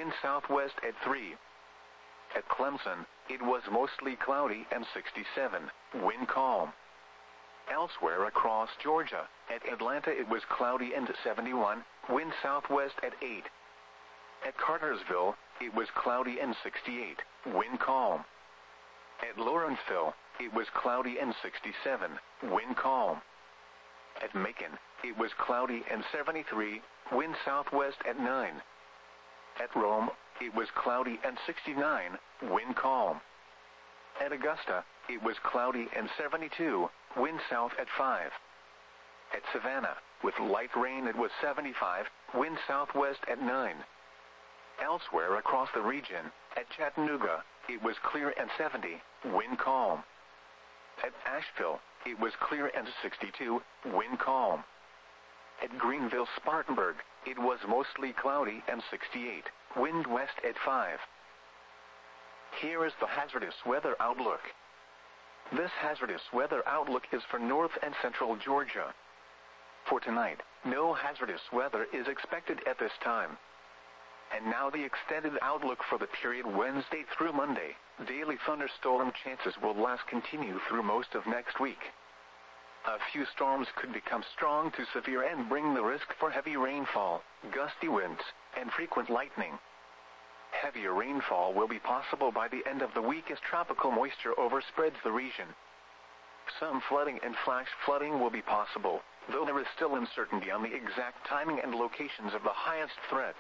wind southwest at 3. At Clemson, it was mostly cloudy and 67, wind calm. Elsewhere across Georgia, at Atlanta it was cloudy and 71, wind southwest at 8. At Cartersville, it was cloudy and 68, wind calm. At Lawrenceville, it was cloudy and 67, wind calm. At Macon, it was cloudy and 73, wind southwest at 9. At Rome, it was cloudy and 69, wind calm. At Augusta, it was cloudy and 72, wind south at 5. At Savannah, with light rain it was 75, wind southwest at 9. Elsewhere across the region, at Chattanooga, it was clear and 70, wind calm. At Asheville, it was clear and 62, wind calm. At Greenville-Spartanburg, it was mostly cloudy and 68, wind west at 5. Here is the hazardous weather outlook. This hazardous weather outlook is for north and central Georgia. For tonight, no hazardous weather is expected at this time. And now the extended outlook for the period Wednesday through Monday. Daily thunderstorm chances will last continue through most of next week. A few storms could become strong to severe and bring the risk for heavy rainfall, gusty winds, and frequent lightning. Heavier rainfall will be possible by the end of the week as tropical moisture overspreads the region. Some flooding and flash flooding will be possible, though there is still uncertainty on the exact timing and locations of the highest threats.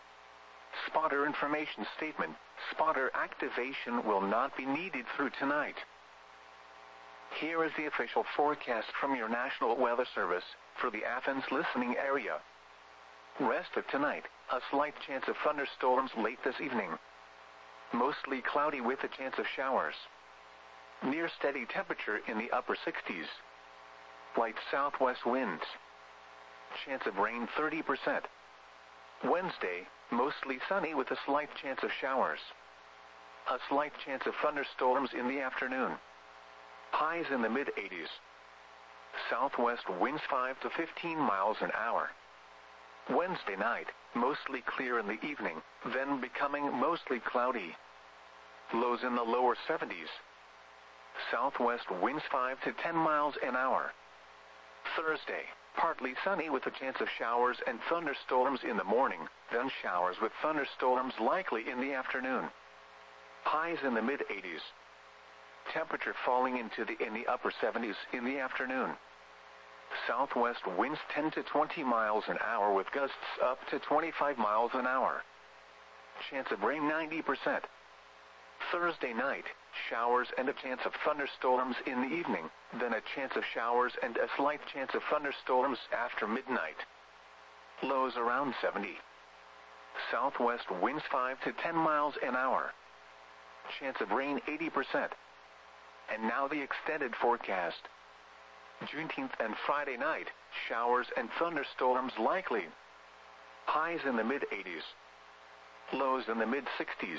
Spotter information statement: spotter activation will not be needed through tonight. Here is the official forecast from your National Weather Service for the Athens listening area. Rest of tonight, a slight chance of thunderstorms late this evening. Mostly cloudy with a chance of showers. Near steady temperature in the upper 60s. Light southwest winds. Chance of rain 30%. Wednesday, mostly sunny with a slight chance of showers. A slight chance of thunderstorms in the afternoon. Highs in the mid-80s. Southwest winds 5 to 15 miles an hour. Wednesday night, mostly clear in the evening, then becoming mostly cloudy. Lows in the lower 70s. Southwest winds 5 to 10 miles an hour. Thursday, partly sunny with a chance of showers and thunderstorms in the morning, then showers with thunderstorms likely in the afternoon. Highs in the mid-80s. Temperature falling in the upper 70s in the afternoon. Southwest winds 10 to 20 miles an hour with gusts up to 25 miles an hour. Chance of rain 90%. Thursday night, showers and a chance of thunderstorms in the evening, then a chance of showers and a slight chance of thunderstorms after midnight. Lows around 70. Southwest winds 5 to 10 miles an hour. Chance of rain 80%. And now the extended forecast. Juneteenth and Friday night, showers and thunderstorms likely. Highs in the mid-80s. Lows in the mid-60s.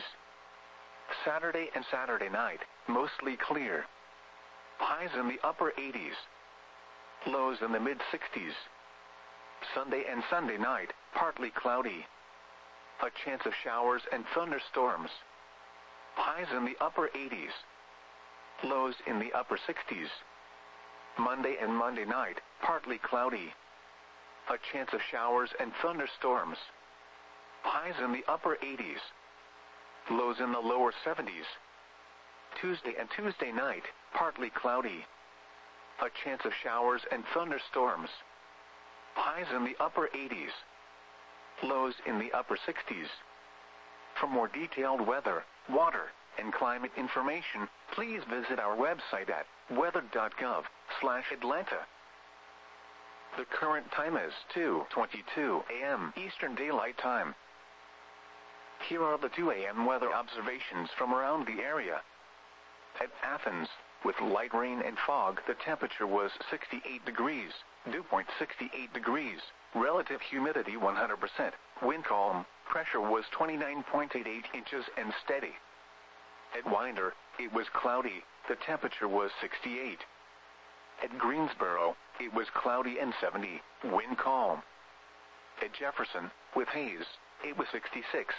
Saturday and Saturday night, mostly clear. Highs in the upper 80s. Lows in the mid-60s. Sunday and Sunday night, partly cloudy. A chance of showers and thunderstorms. Highs in the upper 80s. Lows in the upper 60s. Monday and Monday night, partly cloudy. A chance of showers and thunderstorms. Highs in the upper 80s. Lows in the lower 70s. Tuesday and Tuesday night, partly cloudy. A chance of showers and thunderstorms. Highs in the upper 80s. Lows in the upper 60s. For more detailed weather, water, and climate information, please visit our website at weather.gov/Atlanta. The current time is 2:22 a.m. Eastern Daylight Time. Here are the 2 a.m. weather observations from around the area. At Athens, with light rain and fog, the temperature was 68 degrees, dew point 68 degrees, relative humidity 100%, wind calm, pressure was 29.88 inches and steady. At Winder, it was cloudy, the temperature was 68. At Greensboro, it was cloudy and 70, wind calm. At Jefferson, with haze, it was 66,